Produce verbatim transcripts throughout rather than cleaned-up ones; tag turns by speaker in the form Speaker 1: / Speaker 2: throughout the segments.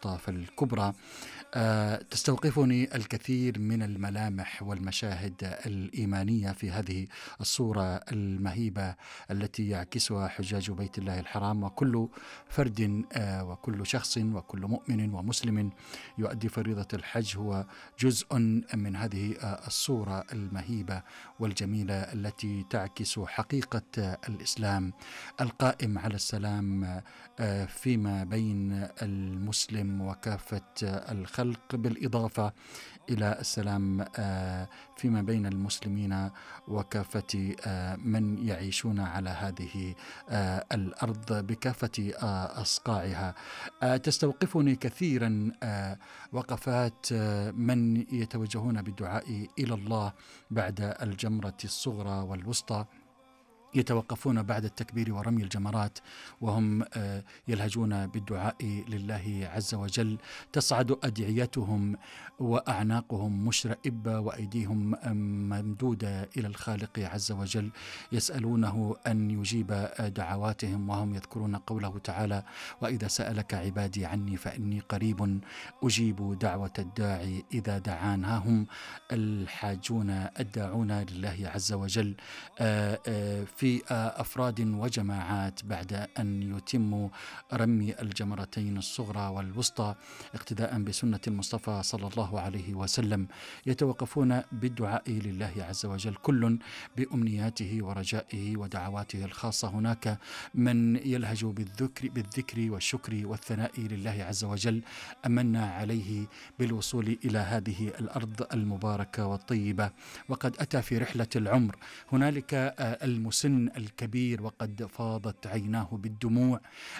Speaker 1: الوسطى فالكبرى. آه، تستوقفني الكثير من الملامح والمشاهد الإيمانية في هذه الصورة المهيبة التي يعكسها حجاج بيت الله الحرام، وكل فرد آه، وكل شخص وكل مؤمن ومسلم يؤدي فريضة الحج هو جزء من هذه آه، الصورة المهيبة والجميلة التي تعكس حقيقة آه، الإسلام القائم على السلام آه، فيما بين المسلم وكافة آه، الخلق، بالإضافة إلى السلام آه، فيما بين المسلمين وكافة آه، من يعيشون على هذه آه، الأرض بكافة آه، أصقاعها. آه، تستوقفني كثيرا آه، وقفات آه، من يتوجهون بالدعاء إلى الله بعد الجمرة الصغرى والوسطى، يتوقفون بعد التكبير ورمي الجمرات وهم آه، يلهجون بالدعاء لله عز وجل. تصعد أدعيتهم وأعناقهم مشرئبة وأيديهم ممدودة إلى الخالق عز وجل، يسألونه أن يجيب دعواتهم، وهم يذكرون قوله تعالى: وإذا سألك عبادي عني فإني قريب أجيب دعوة الداعي إذا دعان. ها هم الحاجون الداعون لله عز وجل آه، آه، في في أفراد وجماعات بعد أن يتموا رمي الجمرتين الصغرى والوسطى اقتداء بسنة المصطفى صلى الله عليه وسلم، يتوقفون بالدعاء لله عز وجل كل بأمنياته ورجائه ودعواته الخاصة. هناك من يلهج بالذكر, بالذكر والشكر والثناء لله عز وجل، أمن عليه بالوصول إلى هذه الأرض المباركة والطيبة وقد أتى في رحلة العمر. هنالك المسن الكبير وقد فاضت عيناه بالدموع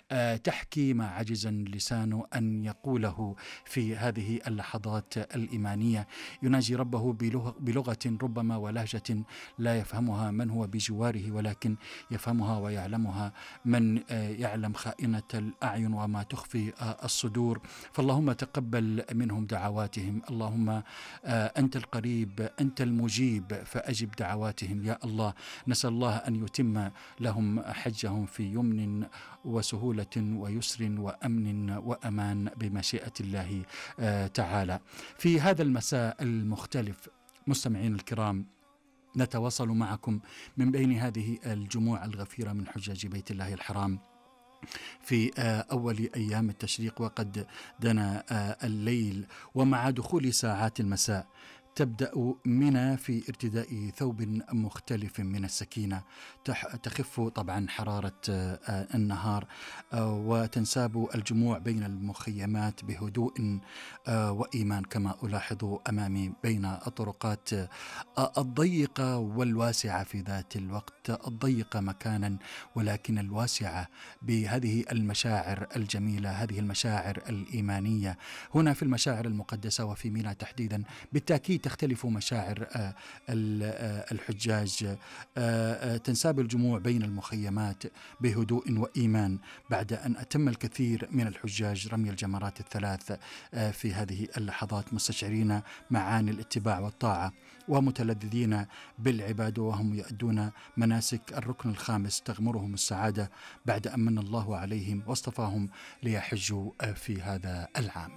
Speaker 1: تحكي ما عجز لسانه أن يقوله في هذه اللحظات الإيمانية، يناجي ربه بلغة ربما ولهجة لا يفهمها من هو بجواره، ولكن يفهمها ويعلمها من يعلم خائنة الأعين وما تخفي الصدور. فاللهم تقبل منهم دعواتهم، اللهم أنت القريب أنت المجيب فأجب دعواتهم يا الله. نسأل الله أن يتم لهم حجهم في يمن وسهولة ويسر وأمن وأمان بمشيئة الله تعالى. في هذا المساء المختلف مستمعين الكرام، نتواصل معكم من بين هذه الجموع الغفيرة من حجاج بيت الله الحرام في أول أيام التشريق، وقد دنا الليل، ومع دخول ساعات المساء تبدأ منى في ارتداء ثوب مختلف من السكينة، تخف طبعا حرارة النهار وتنساب الجموع بين المخيمات بهدوء وإيمان، كما ألاحظ أمامي بين الطرقات الضيقة والواسعة في ذات الوقت، الضيقة مكانا ولكن الواسعة بهذه المشاعر الجميلة، هذه المشاعر الإيمانية. هنا في المشاعر المقدسة وفي منى تحديدا بالتأكيد تختلف مشاعر الحجاج، تنساب الجموع بين المخيمات بهدوء وإيمان بعد أن أتم الكثير من الحجاج رمي الجمرات الثلاث في هذه اللحظات، مستشعرين معاني الاتباع والطاعة ومتلذذين بالعبادة وهم يؤدون مناسك الركن الخامس تغمرهم السعادة بعد أن من الله عليهم واصطفاهم ليحجوا في هذا العام.